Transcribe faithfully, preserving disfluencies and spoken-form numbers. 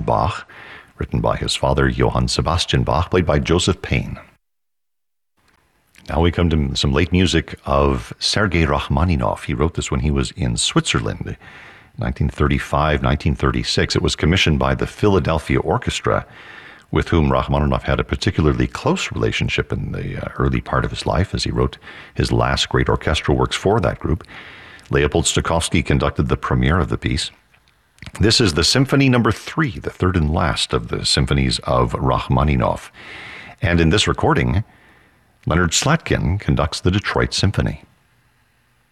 John Bach, written by his father, Johann Sebastian Bach, played by Joseph Payne. Now we come to some late music of Sergei Rachmaninoff. He wrote this when he was in Switzerland, nineteen thirty-five, nineteen thirty-six. It was commissioned by the Philadelphia Orchestra, with whom Rachmaninoff had a particularly close relationship in the uh, early part of his life, as he wrote his last great orchestral works for that group. Leopold Stokowski conducted the premiere of the piece. This is the Symphony Number Three, the third and last of the symphonies of Rachmaninoff. And in this recording, Leonard Slatkin conducts the Detroit Symphony.